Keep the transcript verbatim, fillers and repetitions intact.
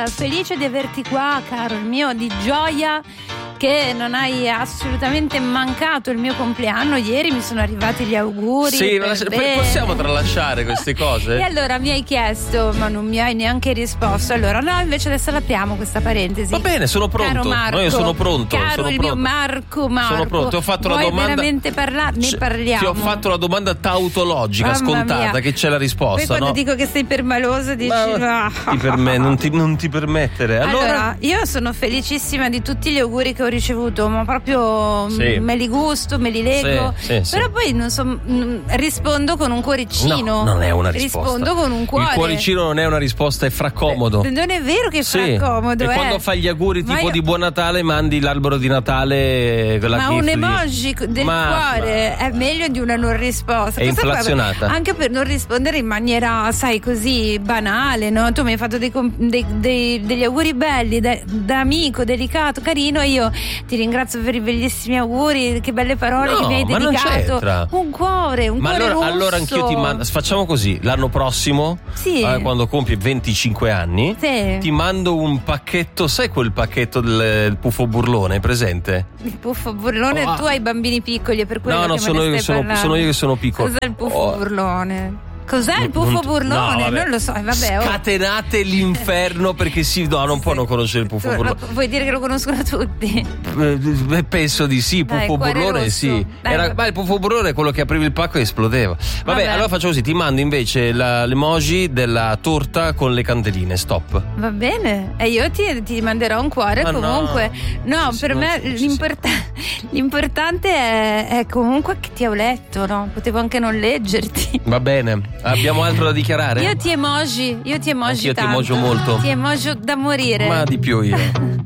felice di averti qua, caro il mio, di gioia che non hai assolutamente mancato il mio compleanno. Ieri mi sono arrivati gli auguri. Sì, ma possiamo tralasciare queste cose? E allora mi hai chiesto, ma non mi hai neanche risposto. Allora no, invece adesso l'apriamo questa parentesi. Va bene, sono pronto. Caro Marco, no, io sono pronto. Caro sono il pronto. mio Marco, Marco. Sono pronto. Ti ho fatto Vuoi la domanda. veramente parlare? Ne parliamo. Ti ho fatto la domanda tautologica, Mamma scontata, mia. che c'è la risposta. Poi quando no? dico che sei permaloso dici Ma, ti per me, non, ti, non ti permettere. Allora, allora, io sono felicissima di tutti gli auguri che ho ricevuto, ma proprio sì. me li gusto, me li leggo. Sì, sì, però sì. poi non so, mh, rispondo con un cuoricino. No, non è una risposta. Rispondo con un cuore. Il cuoricino non è una risposta, è fracomodo. Eh, non è vero che sì. fa comodo. E eh. quando fai gli auguri Ma tipo io... di Buon Natale, mandi l'albero di Natale con la Ma gif un di- emoji del ma, cuore ma... è meglio di una non risposta. È Questa inflazionata. Qua, anche per non rispondere in maniera, sai, così banale, no? Tu mi hai fatto dei, dei, dei, degli auguri belli, da, da amico, delicato, carino. E io ti ringrazio per i bellissimi auguri, che belle parole No, che mi hai ma non dedicato. c'entra. Un cuore, un Ma cuore allora, rosso. allora anch'io ti mando. Facciamo così: l'anno prossimo, Sì. eh, quando compi venticinque anni, Sì. ti mando un pacchetto. Sai quel pacchetto del, del puffo burlone? È presente? Il puffo burlone, Oh, ah. tu hai bambini piccoli, è per quello No, no, che sono me io ne che stai sono, parlando. sono io che sono piccolo. Cos'è il puffo Oh. burlone? Cos'è il Non- puffo non- burlone? no, vabbè. Non lo so, eh, vabbè. oh. Scatenate l'inferno perché sì, no, non può non conoscere il Tu- puffo lo- burlone. vuoi dire che lo conoscono tutti? Eh, Penso di sì, Dai, puffo cuore burlone rosso. sì. Dai, Era, va- ma il puffo burlone è quello che aprivi il pacco e esplodeva. Vabbè, Vabbè. allora facciamo così: ti mando invece la, l'emoji della torta con le candeline. Stop. Va bene, e io ti, ti manderò un cuore Ma no. comunque. No, Sì, per non me ci- ci l'importa- l'importante è, è comunque che ti ho letto, no? Potevo anche non leggerti. Va bene. Abbiamo altro da dichiarare? Io ti emoji, io ti emoji Anch'io ti tanto. emogio molto. Ti emogio da morire. Ma di più io.